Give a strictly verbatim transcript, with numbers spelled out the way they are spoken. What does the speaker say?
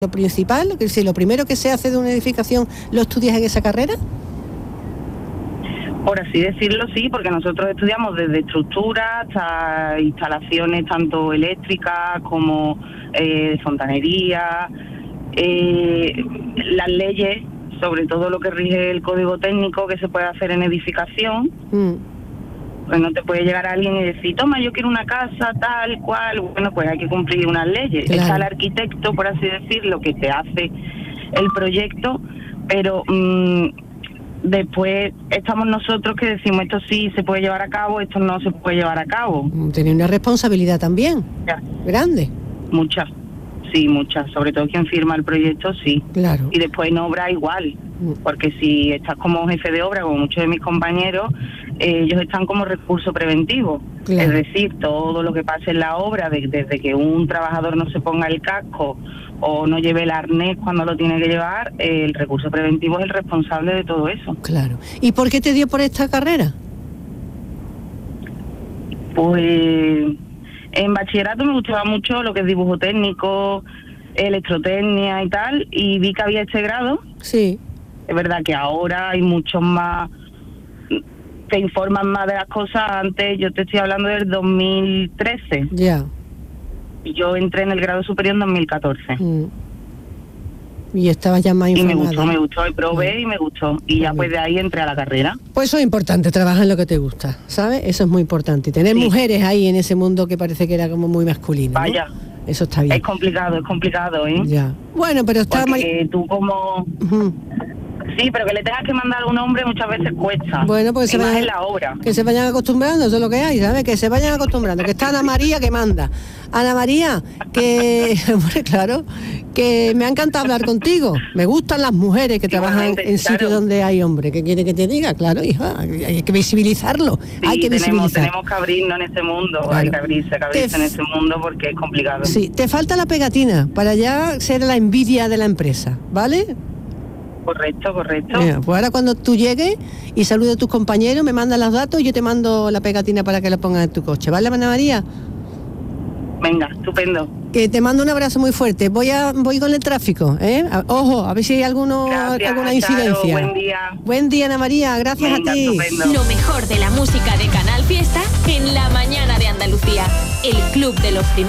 lo principal, que si lo primero que se hace de una edificación lo estudias en esa carrera. Por así decirlo, sí, porque nosotros estudiamos desde estructura hasta instalaciones tanto eléctricas como eh, de fontanería, eh, las leyes, sobre todo lo que rige el código técnico que se puede hacer en edificación. Mm. Pues no te puede llegar alguien y decir, toma, yo quiero una casa tal cual. Bueno, pues hay que cumplir unas leyes. Claro. Está el arquitecto, por así decirlo, que te hace el proyecto, pero mmm, después estamos nosotros que decimos, esto sí se puede llevar a cabo, esto no se puede llevar a cabo. Tiene una responsabilidad también, ya. Grande. Muchas, sí, muchas. Sobre todo quien firma el proyecto, sí. Claro. Y después en obra igual, porque si estás como jefe de obra, como muchos de mis compañeros, eh, ellos están como recurso preventivo. Claro. Es decir, todo lo que pase en la obra, de, desde que un trabajador no se ponga el casco o no lleve el arnés cuando lo tiene que llevar, eh, el recurso preventivo es el responsable de todo eso. Claro. ¿Y por qué te dio por esta carrera? Pues en bachillerato me gustaba mucho lo que es dibujo técnico, electrotecnia y tal, y vi que había este grado. Sí. Es verdad que ahora hay muchos más, te informan más de las cosas. Antes, yo te estoy hablando del dos mil trece. Ya. Yeah. Yo entré en el grado superior en dos mil catorce. Mm. Y estabas ya más informada. Y me gustó, me gustó, y probé y me gustó. Y ya pues de ahí entré a la carrera. Pues eso es importante, trabajar en lo que te gusta, ¿sabes? Eso es muy importante. Y tener sí. mujeres ahí en ese mundo que parece que era como muy masculino, ¿no? Vaya. Eso está bien. Es complicado, es complicado, ¿eh? Ya. Bueno, pero está mal. Porque tú como... Uh-huh. Sí, pero que le tengas que mandar a un hombre muchas veces cuesta. Bueno, pues se vayan, en la obra. Que se vayan acostumbrando, eso es lo que hay, ¿sabes? Que se vayan acostumbrando. Que está Ana María que manda. Ana María, que, bueno, claro, que me ha encantado hablar contigo. Me gustan las mujeres que trabajan en sitios claro. donde hay hombres. ¿Qué quiere que te diga? Claro, hija, hay que visibilizarlo. Sí, hay que tenemos, visibilizar. Tenemos que abrirnos en este mundo, claro. hay que abrirse, que abrirse en este mundo porque es complicado. Sí, te falta la pegatina para ya ser la envidia de la empresa, ¿vale? Correcto, correcto. Mira, pues ahora cuando tú llegues y saludes a tus compañeros, me mandas los datos y yo te mando la pegatina para que la pongas en tu coche, ¿vale, Ana María? Venga, estupendo. Que te mando un abrazo muy fuerte. Voy a voy con el tráfico, ¿eh? Ojo, a ver si hay alguno, gracias, alguna incidencia. Charo, buen día. Buen día, Ana María, gracias Venga, a ti. Estupendo. Lo mejor de la música de Canal Fiesta en la mañana de Andalucía. El club de los primeros.